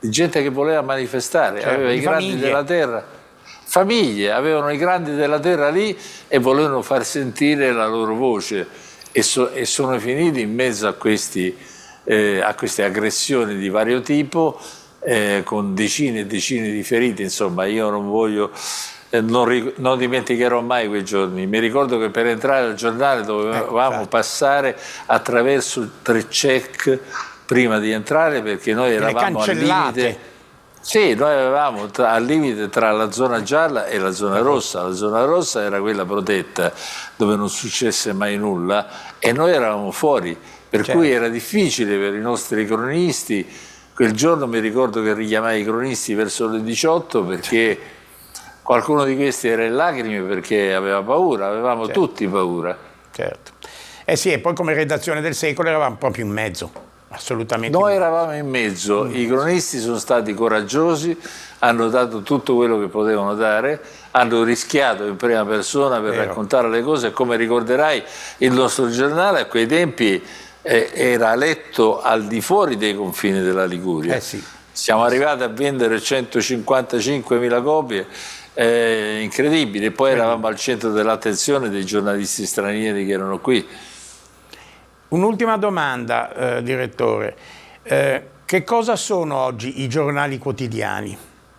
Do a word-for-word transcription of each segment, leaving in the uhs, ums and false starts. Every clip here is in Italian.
di gente che voleva manifestare, certo, aveva i grandi famiglie. della terra, famiglie, avevano i grandi della terra lì e volevano far sentire la loro voce e, so, e sono finiti in mezzo a, questi, eh, a queste aggressioni di vario tipo, eh, con decine e decine di feriti. Insomma, io non voglio... Non, non dimenticherò mai quei giorni. Mi ricordo che per entrare al giornale dovevamo eh, passare attraverso tre check prima di entrare, perché noi eravamo al limite. Sì, noi avevamo tra, al limite tra la zona gialla e la zona rossa. La zona rossa era quella protetta, dove non successe mai nulla, e noi eravamo fuori, per certo. cui era difficile per i nostri cronisti. Quel giorno mi ricordo che richiamai i cronisti verso le diciotto, perché qualcuno di questi era in lacrime perché aveva paura, avevamo certo. tutti paura. Certo. Eh sì, e poi come redazione del Secolo eravamo proprio in mezzo, assolutamente. Noi eravamo in mezzo, mm. i cronisti sono stati coraggiosi, hanno dato tutto quello che potevano dare, hanno rischiato in prima persona per Vero. raccontare le cose, e come ricorderai il nostro giornale a quei tempi eh, era letto al di fuori dei confini della Liguria. Eh sì. Siamo arrivati a vendere centocinquantacinquemila copie. Eh, incredibile, poi eravamo al centro dell'attenzione dei giornalisti stranieri che erano qui. Un'ultima domanda, eh, direttore, eh, che cosa sono oggi i giornali quotidiani?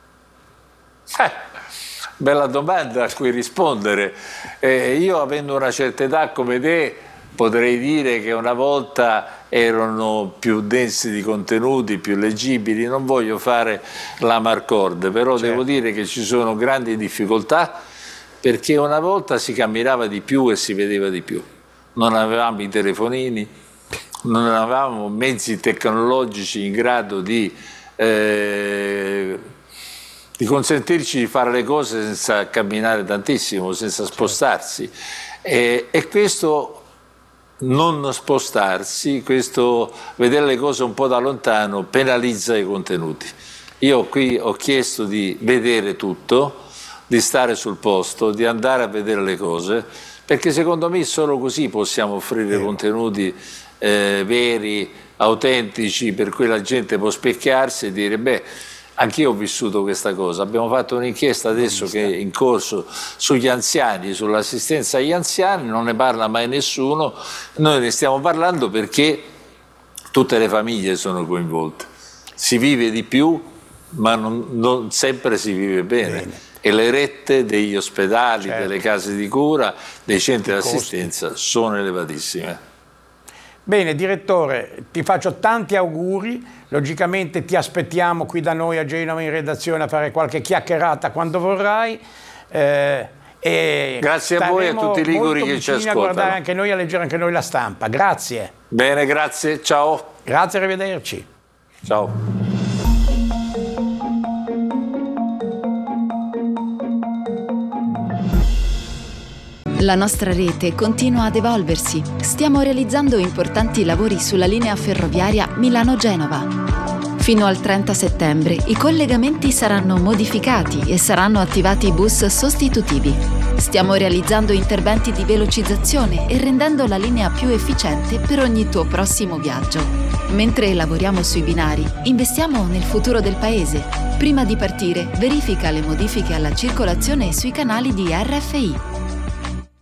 Eh, bella domanda a cui rispondere. Eh, io, avendo una certa età come te, potrei dire che una volta erano più densi di contenuti, più leggibili. Non voglio fare la marcorde, però certo. devo dire che ci sono grandi difficoltà, perché una volta si camminava di più e si vedeva di più. Non avevamo i telefonini, non avevamo mezzi tecnologici in grado di, eh, di consentirci di fare le cose senza camminare tantissimo, senza spostarsi. E, e questo... non spostarsi, questo vedere le cose un po' da lontano penalizza i contenuti. Io qui ho chiesto di vedere tutto, di stare sul posto, di andare a vedere le cose, perché secondo me solo così possiamo offrire contenuti eh, veri, autentici, per cui la gente può specchiarsi e dire beh, anch'io ho vissuto questa cosa. Abbiamo fatto un'inchiesta adesso che è in corso sugli anziani, sull'assistenza agli anziani, non ne parla mai nessuno, noi ne stiamo parlando perché tutte le famiglie sono coinvolte. Si vive di più, ma non, non sempre si vive bene. bene. E le rette degli ospedali, certo. delle case di cura, dei centri di assistenza sono elevatissime. Bene, direttore, ti faccio tanti auguri, logicamente ti aspettiamo qui da noi a Genova in redazione a fare qualche chiacchierata quando vorrai. Eh, e grazie a voi e a tutti i liguri che ci ascoltano. A guardare anche noi, a leggere anche noi la stampa. Grazie. Bene, grazie, ciao. Grazie, arrivederci. Ciao. La nostra rete continua ad evolversi. Stiamo realizzando importanti lavori sulla linea ferroviaria Milano-Genova. Fino al trenta settembre i collegamenti saranno modificati e saranno attivati bus sostitutivi. Stiamo realizzando interventi di velocizzazione e rendendo la linea più efficiente per ogni tuo prossimo viaggio. Mentre lavoriamo sui binari, investiamo nel futuro del paese. Prima di partire, verifica le modifiche alla circolazione sui canali di R F I.